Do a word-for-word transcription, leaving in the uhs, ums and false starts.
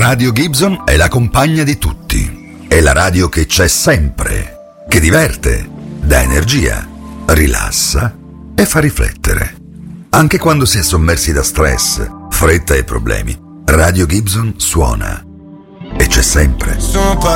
Radio Gibson è la compagna di tutti. È la radio che c'è sempre, che diverte, dà energia, rilassa e fa riflettere. Anche quando si è sommersi da stress, fretta e problemi, Radio Gibson suona. E c'è sempre. Sono